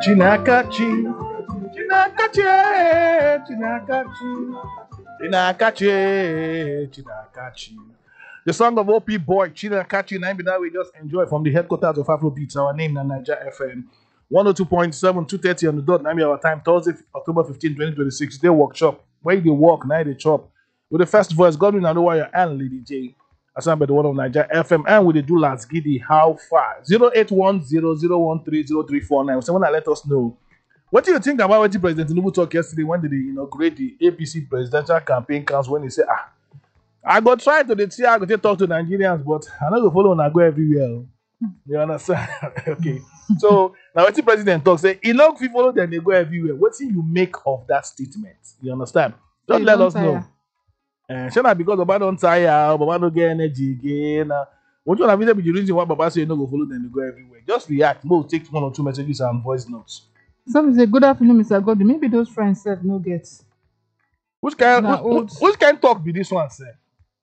Chinakachi, Chinakachi, Chinakachi, Chinakachi, Chinakachi. The song of OP Boy, Chinakachi, and that we just enjoy from the headquarters of Afro Beats. Our name, Niger FM. 102.7, 2:30 on the dot. Now our time, Thursday, October 15, 2026. Day workshop. Where they walk, now they chop. With the first voice, Godwin and Wire and Lady J. Assigned by the one of Niger FM. And with the do last giddy, how far? 08100130349. Someone let us know. What do you think about what the President Tinubu talked yesterday when they inaugurate the APC presidential campaign council when he said, I go try to I go talk to Nigerians, but I not go follow and I go everywhere. You understand? Okay. So now what the president talks say, if you follow them, they go everywhere. What do you make of that statement? You understand? Just let us know. Shall I because Baba don't tire, Baba don't get energy again. What you want to be the reason why Baba say you no go follow them, they go everywhere. Just react. We'll take 1 or 2 messages and voice notes. Some say, good afternoon, Mr. Godwin. Maybe those friends said no get. Which kind talk be this one, sir?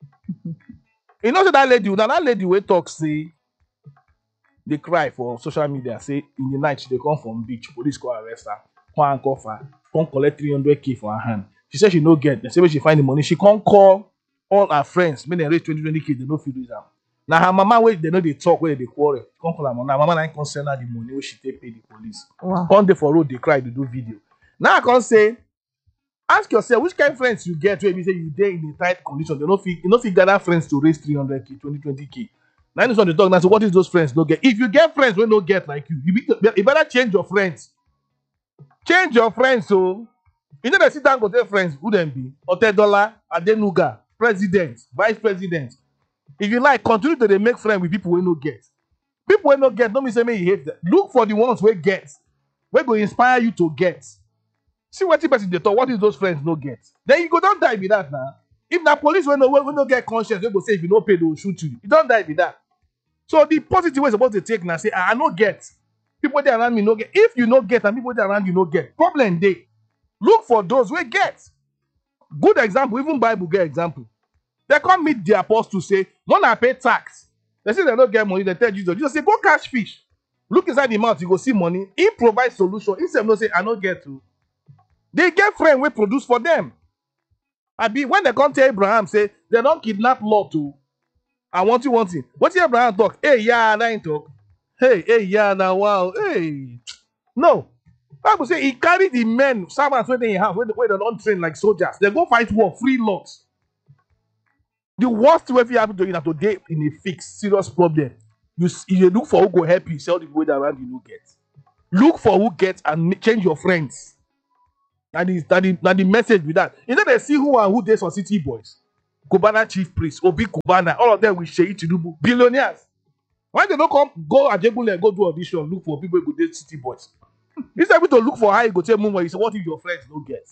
You know, that lady will talk, say, they cry for social media, say, in the night, they come from beach, police go arrest her, come handcuff her, come collect 300K for her hand. She said she no get, they say when she find the money, she can't call all her friends, when they raise 20K, they no feel lose them. Now her mama, where they know they talk, where they quarrel, come call her mama, her mama can't send her the money, where she take pay the police. Wow. Come there for road, they cry, they do video. Now I can say, ask yourself, which kind of friends you get where you say you there in a tight condition, you don't feel gather friends to raise 300K, 20K. Now this one they talk now, so what is those friends don't get? If you get friends who don't get like you better change your friends. Change your friends, so you know they sit down with their friends, who them be? Otedola, Adenuga, president, vice president. If you like, continue to make friends with people who don't get. People who don't get, don't mean say me you hate them. Look for the ones who get, where go inspire you to get. See what the person they talk, what is those friends no get? Then you go don't die with that now. If the police when no get conscious, they go say if you don't pay, they will shoot you. You don't die with that. So the positive way is supposed to take now say, I no get. People there around me no get. If you no get and people there around you no get, problem day. Look for those who get. Good example, even Bible get example. They come meet the apostles say, when I pay tax, they say they don't get money, they tell Jesus. Jesus say, go catch fish. Look inside the mouth, you go see money. He provides solution. Instead of no say, I no get to. They get friend we produce for them. When they come to Abraham, say, they don't kidnap Lot too. I want you. What Abraham talk? Hey, yeah, I ain't talk. Hey, yeah, now wow. Hey. No. Bible say he carried the men, servants when they have, when they don't train like soldiers. They go fight war, free lots. The worst way you happen to you today in a fix, serious problem. You look for who go help you, sell the way around you no get. Look for who gets and change your friends. That is the message with that. You know they see who and who days for city boys. Kubana chief priest, Obi Kubana, all of them will share it to do billionaires. Why they don't come go Ajegule and go do audition, look for people who go date city boys? Instead of to look for how you go tell Mumba, you say, what if your friends don't get?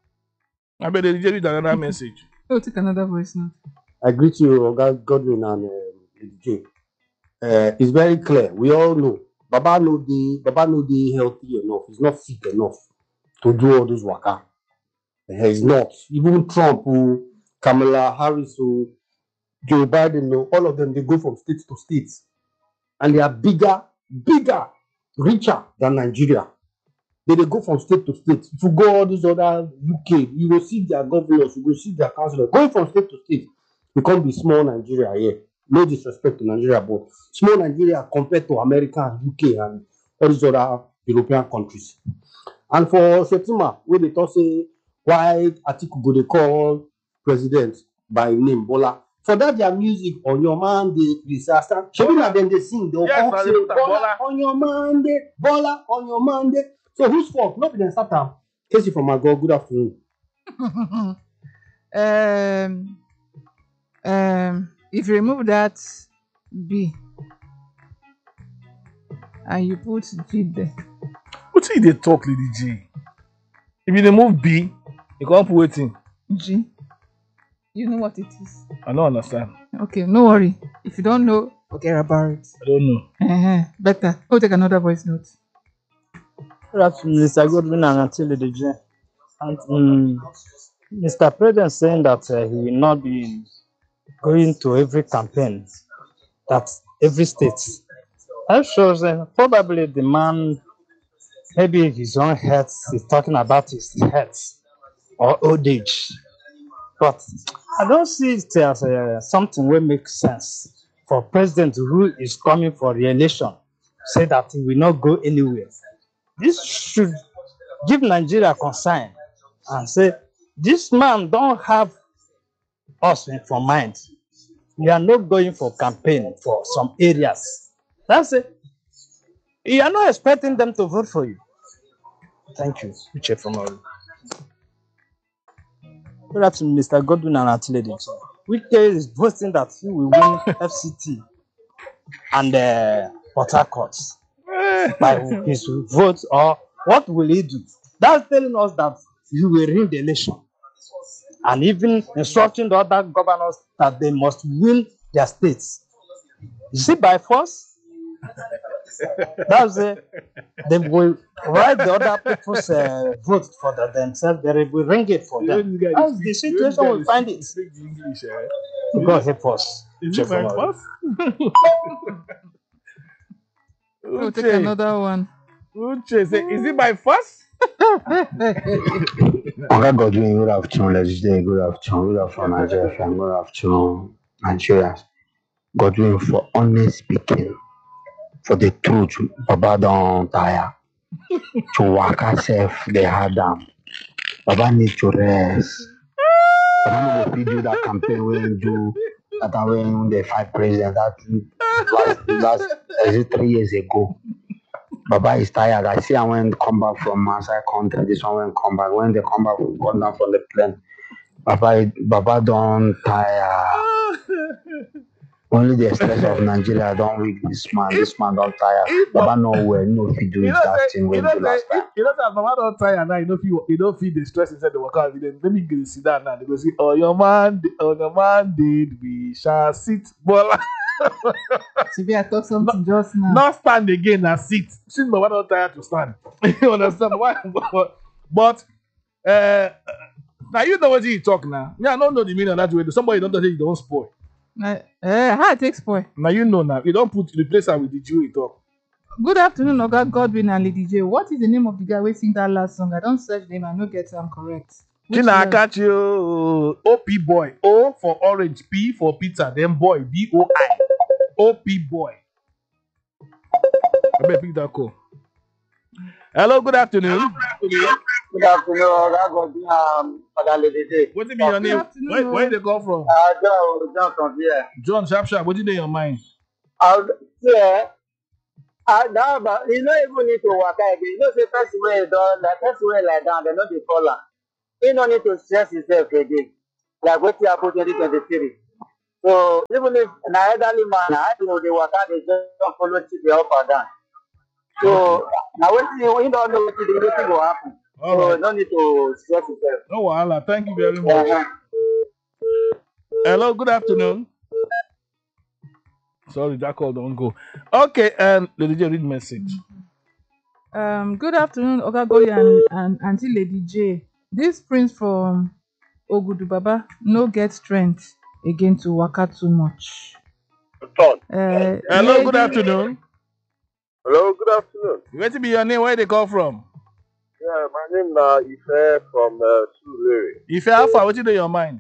I bet they read another message. Oh, take another voice now. I greet you, Godwin and J. It's very clear. We all know Baba no dey healthy enough. He's not fit enough to do all those waka. He's not. Even Trump, Kamala Harris, Joe Biden, all of them, they go from state to state. And they are bigger, richer than Nigeria. They go from state to state. If you go all these other UK, you will see their governors, you will see their councillors. Going from state to state, we can't be small Nigeria here. No disrespect to Nigeria, but small Nigeria compared to America and UK and all these other European countries. And for September, when they talk say why Atiku go they call president by name Bola. For that their music on your man they disaster. Shebina then they sing they all say Bola on your Monday, Bola on your Monday. So whose fault? Not them start am. Casey from Mago, good afternoon. If you remove that B and you put G there. What if they talk, Lady G? If you remove B, you can't put waiting. G. You know what it is. I don't understand. Okay, no worry. If you don't know, forget about it. I don't know. Better. Go take another voice note. That's Mr. Godwin and Auntie Lady J. And Mr. President saying that he will not be going to every campaign, that every state. That shows probably the man maybe his own health, he's talking about his health or old age. But I don't see it as something will make sense for president who is coming for re-election say that he will not go anywhere. This should give Nigeria concern and say this man don't have us for mind. We are not going for campaign for some areas. That's it. You are not expecting them to vote for you. Thank you. Uche from Olu. Good afternoon, Mr. Godwin and Atilede. Wike is boasting that he will win FCT and Port Harcourt by his vote, or what will he do? That's telling us that he will win the election and even instructing the other governors that they must win their states. Is it by force? That's it. They will write the other people's vote for themselves. They will ring it for them. That's the situation we find it. Speak the English, God help us. Is it my first? We'll take another one. Uche say, is it my first? Oga Godwin, good afternoon, legislator. Good afternoon, good afternoon, Nigeria. Good afternoon, Nigerians. Godwin, for honest speaking, for the truth, Baba don't tire. To waka self, they had them. Baba need to rest. Baba no go fit do that campaign when do that when they fight president. That last 3 years ago. Baba is tired. I see him when they come back from outside country. This one when come back. When they come back, come down from the plane. Baba don't tire. Only the stress of Nigeria don't weak this man. This man don't tire. Baba no well, no fit do that thing when do last time. You know that Baba don't tire now. You don't feel the stress inside the workout. Then let me go sit down now. They go see, on your man did we shall sit. But Maybe I talk something just now. not stand again and sit. Since Baba don't tire to stand. You understand why? But now you know what you talk now. Yeah, I don't know the meaning of that way. Somebody don't say you don't spoil. How it takes spoil? Now you know now. You don't replace her with the Jew you talk. Good afternoon, Oga Godwin and Lady J. What is the name of the guy who sing that last song? I don't search name. I no get am correct. Can I catch you? OP boy. O for orange. P for Peter. Then boy. BOI. OP boy. I better pick that call. Hello, good afternoon. Good afternoon, Oga Godwin, Oga Lady. What is your name? afternoon. Where they come from? John from here. John Sharp. What is in your mind? Yeah. Now, but you don't even need to work again. You know, say first way done, like first way like that, they know the color. You don't need to stress yourself again. Like what you have put 2023. So even if an elderly man, I know they work out, they just follow the up and down. So now what you don't know what to do, nothing will happen. All So right. no need to stress yourself. No wahala. Thank you very much. Hello, good afternoon. Sorry, that call don't go. Okay, Lady J, read message. Good afternoon, Oga Godwin and Auntie Lady J. This prince from Ogudu Baba no get strength again to waka too much. Hello, good afternoon. Hello, good afternoon. Where to be your name? Where they call from? Yeah, my name is Ife from Surulere. If you have what in your mind?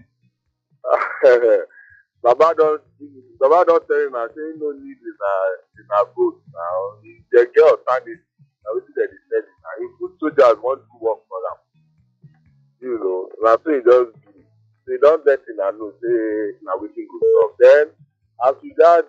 Baba don't tell him I say no need in a boat now. The girl standing now we see that he said it. And he put soldiers want to work for them. You know, now so he just do. So he don't let him know say now we can go up. Then after that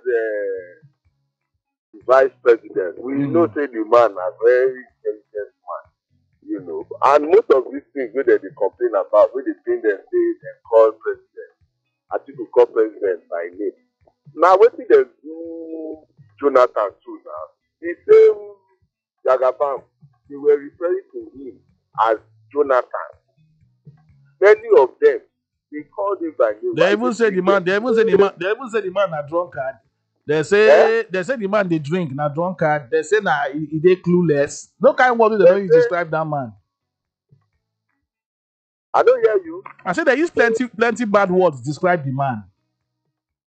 the vice president, we know say the man a very intelligent man. You know, and most of these things where they complain about, where they think them say they call president, Atiku call president by name. Now what did they do Jonathan too now? The same Jagabam, they were referring to him as Jonathan. Many of them, they called him by name. They even say the man. They even say the man a drunkard. They say the man they drink na drunkard. They say na he dey clueless. No kind of word they don't use describe that man. I don't hear you. I said they use plenty bad words to describe the man.